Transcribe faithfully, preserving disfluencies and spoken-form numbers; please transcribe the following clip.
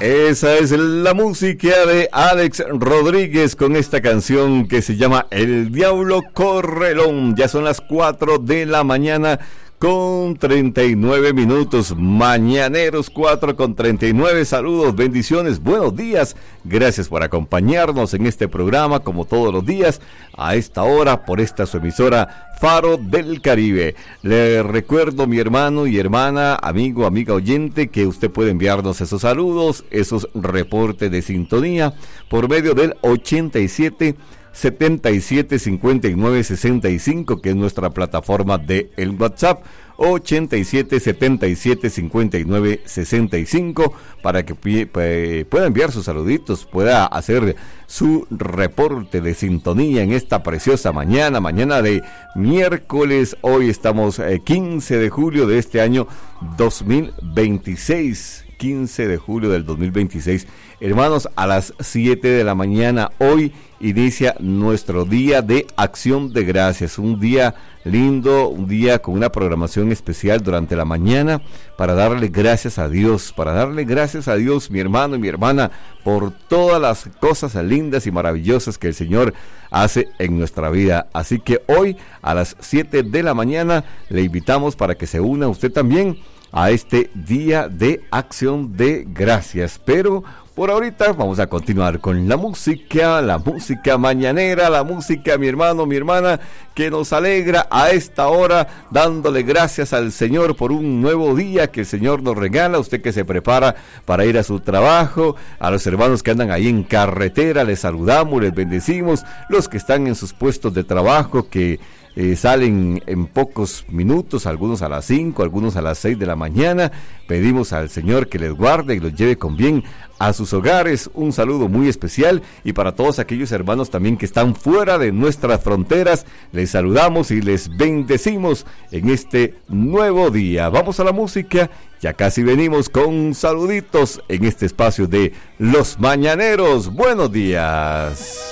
Esa es la música de Alex Rodríguez con esta canción que se llama El Diablo Correlón. Ya son las cuatro de la mañana con treinta y nueve minutos. Mañaneros, cuatro con treinta y nueve. Saludos, bendiciones, buenos días. Gracias por acompañarnos en este programa como todos los días a esta hora por esta su emisora Faro del Caribe. Le recuerdo, mi hermano y hermana, amigo, amiga oyente, que usted puede enviarnos esos saludos, esos reportes de sintonía por medio del ochenta y siete, setenta y siete, cincuenta y nueve, sesenta y cinco, que es nuestra plataforma de el WhatsApp, ochenta y siete, setenta y siete, cincuenta y nueve, sesenta y cinco, para que pu- pueda enviar sus saluditos, pueda hacer su reporte de sintonía en esta preciosa mañana, mañana de miércoles. Hoy estamos eh, quince de julio de este año dos mil veintiséis, quince de julio del dos mil veintiséis. Hermanos, a las siete de la mañana hoy inicia nuestro día de acción de gracias, un día lindo, un día con una programación especial durante la mañana para darle gracias a Dios, para darle gracias a Dios, mi hermano y mi hermana, por todas las cosas lindas y maravillosas que el Señor hace en nuestra vida. Así que hoy a las siete de la mañana le invitamos para que se una usted también a este día de acción de gracias. Pero por ahorita vamos a continuar con la música, la música mañanera, la música, mi hermano, mi hermana, que nos alegra a esta hora, dándole gracias al Señor por un nuevo día que el Señor nos regala. Usted que se prepara para ir a su trabajo, a los hermanos que andan ahí en carretera, les saludamos, les bendecimos, los que están en sus puestos de trabajo, que Eh, salen en pocos minutos, algunos a las cinco, algunos a las seis de la mañana. Pedimos al Señor que les guarde y los lleve con bien a sus hogares. Un saludo muy especial, y para todos aquellos hermanos también que están fuera de nuestras fronteras, les saludamos y les bendecimos en este nuevo día. Vamos a la música, ya casi venimos con saluditos en este espacio de Los Mañaneros. Buenos días.